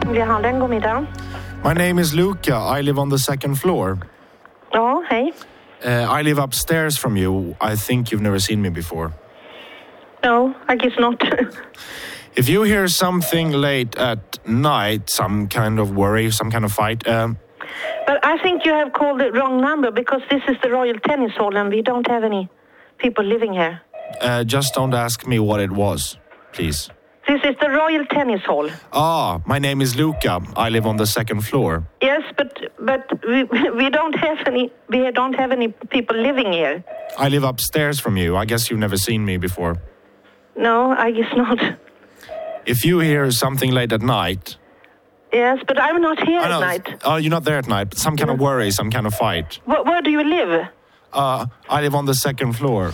Hemliga god middag. My name is Luca. I live on the second floor. Ja, hej. I live upstairs from you. I think you've never seen me before. No, I guess not. If you hear something late at night, some kind of worry, some kind of fight... But I think you have called the wrong number because this is the Royal Tennis Hall and we don't have any people living here. Just don't ask me what it was, please. This is the Royal Tennis Hall. My name is Luca. I live on the second floor. Yes, but we don't have any people living here. I live upstairs from you. I guess you've never seen me before. No, I guess not. If you hear something late at night... Yes, but I'm not here at night. Oh, you're not there at night. Some kind of worry, some kind of fight. Where do you live? I live on the second floor.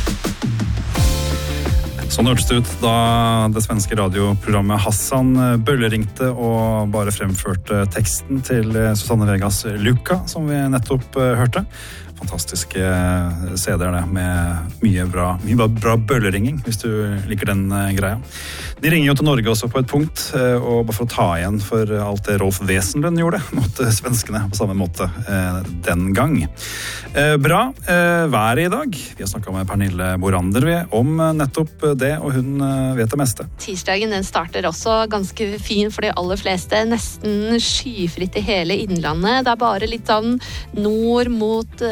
Sånn hørtes det ut da det svenske radioprogrammet Hassan bølleringte og bare fremførte teksten til Susanne Vegas Luca, som vi nettopp hørte. Fantastiske CD-er det, med mye bra bølleringing, hvis du liker den greia. De ringer jo til Norge også på et punkt, og bare for å ta igjen for alt det Rolf Wesenlund gjorde mot svenskene på samme måte den gang. Bra, været i dag. Vi har snakket med Pernille Borander om nettopp det, og hun vet det meste. Tirsdagen den starter også ganske fin for de aller fleste, nesten skyfritt i hele innlandet. Det er bare litt sånn nord mot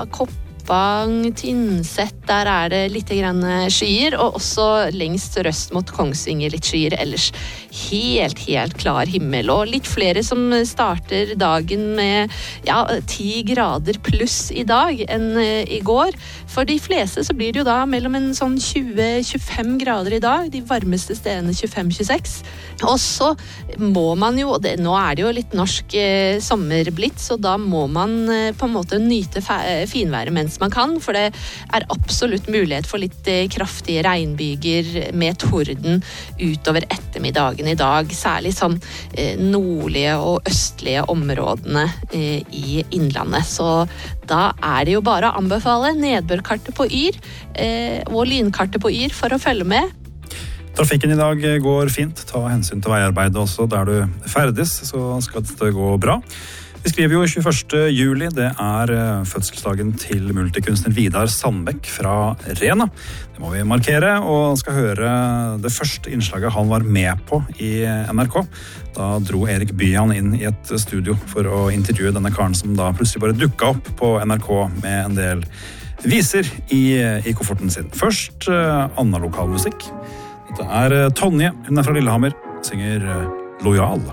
Koppang, Tynset, der er det litt grann skyer, og også lengst røst mot Kongsvinger litt skyer, ellers helt klar himmel, og litt flere som starter dagen med 10 grader pluss i dag enn i går. For de fleste så blir det jo da mellom en sånn 20-25 grader i dag, de varmeste stedene 25-26, og så må man jo, nå er det jo litt norsk sommer blitt, så da må man på en måte nyte finværet mens man kan, for det er absolutt mulighet for litt kraftige regnbyger med torden utover ettermiddagen i dag, særlig sånn nordlige og østlige områdene i innlandet. Så da er det jo bare å anbefale nedbørkartet på Yr og lynkartet på Yr for å følge med. Trafikken i dag går fint. Ta hensyn til veiarbeidet også. Der du ferdes, så skal det gå bra. Vi skriver jo 21. juli, det er fødselsdagen til multikunstner Vidar Sandbekk fra Rena. Det må vi markere, og skal høre det første innslaget han var med på i NRK. Da dro Erik Byan inn i et studio for å intervjue denne karen som da plutselig bare dukket opp på NRK med en del viser i kofferten sin. Først annen lokalmusikk. Dette er Tonje, hun er fra Lillehammer, synger Lojal.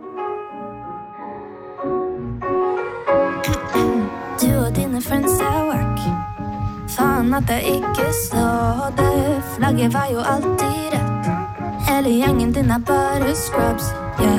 Friends at work. Faen at jeg ikke så det. Flagget var jo alltid rett. Hele gjengen din er bare scrubs, yeah.